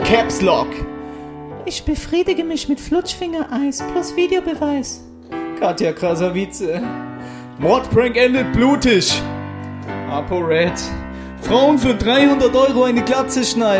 Caps Lock. Ich befriedige mich mit Flutschfingereis plus Videobeweis. Katja Krasavice. Mordprank endet blutig. ApoRed. Frauen für 300 € eine Glatze schneiden.